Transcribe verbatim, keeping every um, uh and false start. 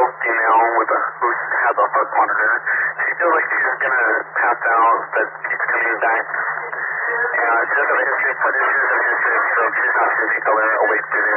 female with a, who has a heart monitor. She feels like she's gonna pass out, but keeps coming back. And she does have a history of blood issues and a history of stroke. She's not seeing any color, awake breathing.